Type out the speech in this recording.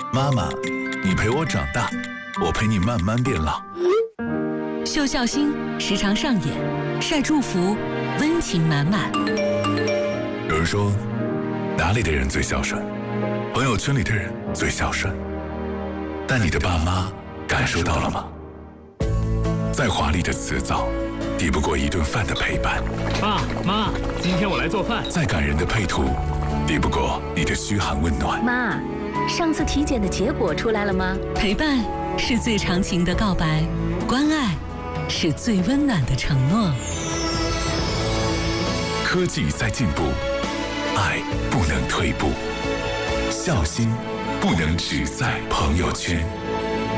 妈妈，你陪我长大，我陪你慢慢变老。 秀孝心时常上演，晒祝福，温情满满。 有人说，哪里的人最孝顺？朋友圈里的人最孝顺。但你的爸妈感受到了吗？再华丽的辞藻，抵不过一顿饭的陪伴。 爸妈，今天我来做饭。 再感人的配图，抵不过你的嘘寒问暖。 妈，上次体检的结果出来了吗？ 陪伴是最长情的告白，关爱是最温暖的承诺。 科技在进步，爱不能退步，孝心不能只在朋友圈。